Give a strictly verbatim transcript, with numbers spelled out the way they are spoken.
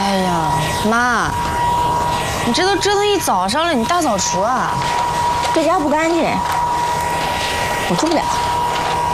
哎呀，妈，你这都折腾一早上了，你大扫除啊？ 这家不干净，我住不了。